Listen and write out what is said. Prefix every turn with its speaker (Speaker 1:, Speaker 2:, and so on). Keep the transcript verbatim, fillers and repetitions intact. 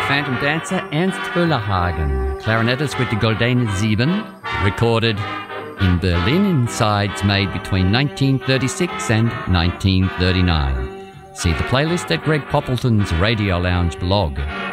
Speaker 1: Phantom Dancer, Ernst Öllerhagen, clarinettist with the Goldene Sieben, recorded in Berlin in sides made between nineteen thirty-six and nineteen thirty-nine. See the playlist at Greg Poppleton's Radio Lounge blog.